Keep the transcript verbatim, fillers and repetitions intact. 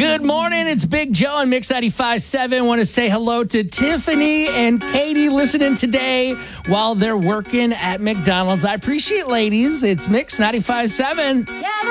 Good morning. It's Big Joe on Mix ninety-five point seven. Want to say hello to Tiffany and Katie listening today while they're working at McDonald's. I appreciate it, ladies. It's Mix ninety-five point seven. Yeah.